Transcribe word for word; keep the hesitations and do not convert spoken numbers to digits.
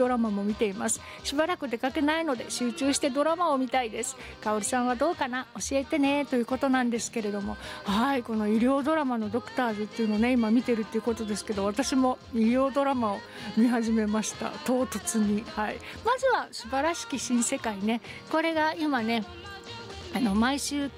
ドラマも見ています。しばらく出かけないので集中してドラマを見たいです。かおりさんはどうかな、教えてねということなんですけれども、はい、この医療ドラマのドクターズっていうのをね今見てるっていうことですけど、私も医療ドラマを見始めました。唐突に、はい、まずは素晴らしき新世界ね。これが今ねあの毎週